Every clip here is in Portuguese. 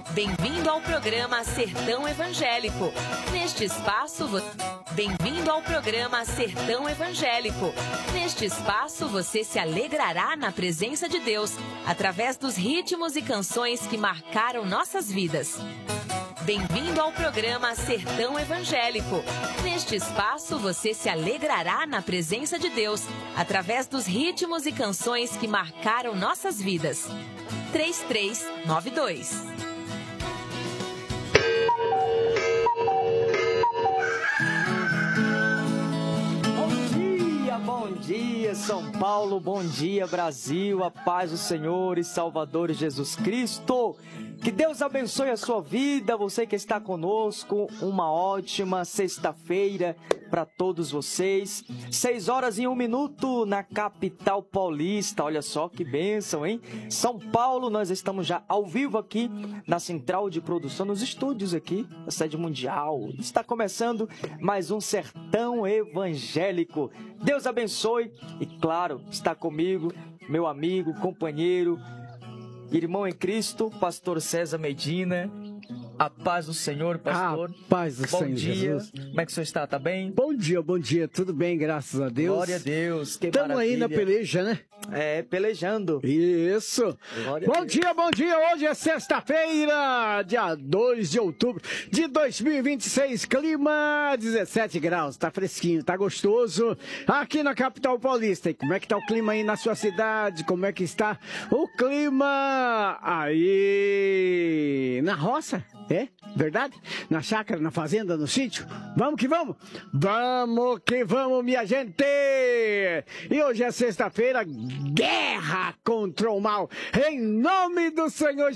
Bem-vindo ao programa Sertão Evangélico. Neste espaço, Bem-vindo ao programa Sertão Evangélico. Neste espaço, você se alegrará na presença de Deus, através dos ritmos e canções que marcaram nossas vidas. Bem-vindo ao programa Sertão Evangélico. Neste espaço, você se alegrará na presença de Deus, através dos ritmos e canções que marcaram nossas vidas. 3392. Bom dia, São Paulo, bom dia, Brasil, a paz do Senhor e Salvador Jesus Cristo. Que Deus abençoe a sua vida, você que está conosco, uma ótima sexta-feira para todos vocês. 6h01 na capital paulista, olha só que bênção, hein? São Paulo, nós estamos já ao vivo aqui na central de produção, nos estúdios aqui, da sede mundial. Está começando mais um Sertão Evangélico. Deus abençoe e, claro, está comigo, meu amigo, companheiro, irmão em Cristo, pastor César Medina. A paz do Senhor, pastor. A paz do Senhor, bom dia. Jesus. Como é que o senhor está? Tá bem? Bom dia. Tudo bem, graças a Deus. Glória a Deus. Que Estamos maravilha. aí na peleja, né? É, pelejando. Isso. Bom dia. Hoje é sexta-feira, dia 2 de outubro de 2026. Clima 17 graus. Tá fresquinho, tá gostoso. Aqui na capital paulista. E como é que tá o clima aí na sua cidade? Como é que está o clima aí na roça? É? Verdade? Na chácara, na fazenda, no sítio? Vamos que vamos! Vamos que vamos, minha gente! E hoje é sexta-feira, guerra contra o mal, em nome do Senhor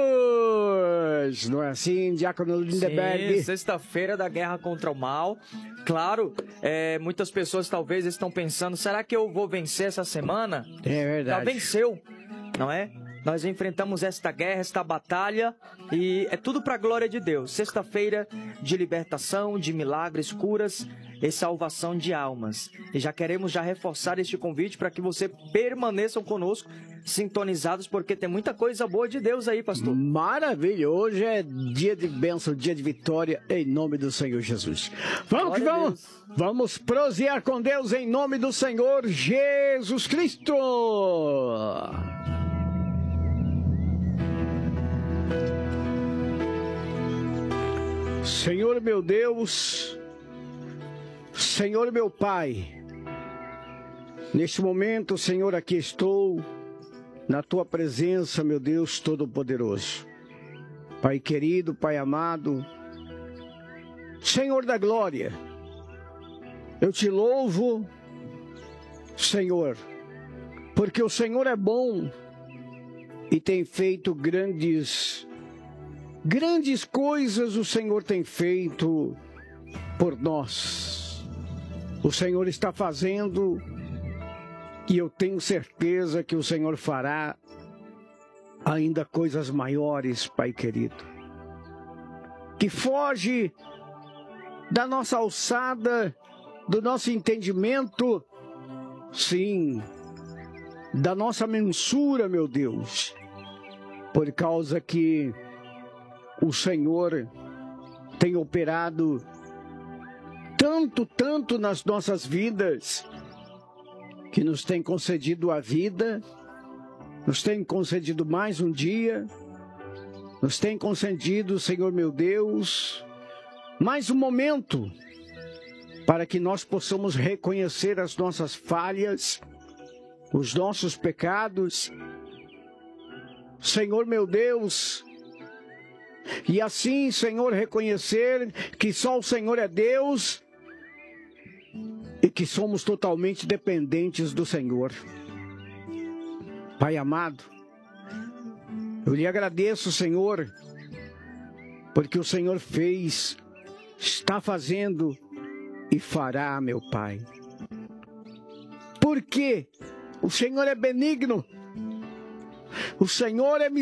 Jesus! Não é assim, Diácono Lindeberg? Sim, sexta-feira da guerra contra o mal. Claro, muitas pessoas talvez estão pensando, será que eu vou vencer essa semana? É verdade. Já venceu, não é? Nós enfrentamos esta guerra, esta batalha, e é tudo para a glória de Deus. Sexta-feira de libertação, de milagres, curas e salvação de almas. E já queremos reforçar este convite para que você permaneçam conosco, sintonizados, porque tem muita coisa boa de Deus aí, pastor. Maravilha! Hoje é dia de bênção, dia de vitória, em nome do Senhor Jesus. Vamos que vamos! Vamos prosear com Deus em nome do Senhor Jesus Cristo! Senhor meu Deus, Senhor meu Pai, neste momento, Senhor, aqui estou na Tua presença, meu Deus Todo-Poderoso. Pai querido, Pai amado, Senhor da glória, eu Te louvo, Senhor, porque o Senhor é bom e tem feito grandes coisas o Senhor tem feito por nós. O Senhor está fazendo e eu tenho certeza que o Senhor fará ainda coisas maiores, Pai querido. Que foge da nossa alçada, do nosso entendimento, sim, da nossa mensura, meu Deus. Por causa que o Senhor tem operado tanto nas nossas vidas, que nos tem concedido a vida, nos tem concedido mais um dia, nos tem concedido, Senhor meu Deus, mais um momento, para que nós possamos reconhecer as nossas falhas, os nossos pecados, Senhor meu Deus. E assim, Senhor, reconhecer que só o Senhor é Deus e que somos totalmente dependentes do Senhor. Pai amado, eu lhe agradeço, Senhor, porque o Senhor fez, está fazendo e fará, meu Pai. Porque o Senhor é benigno, o Senhor é misericordioso.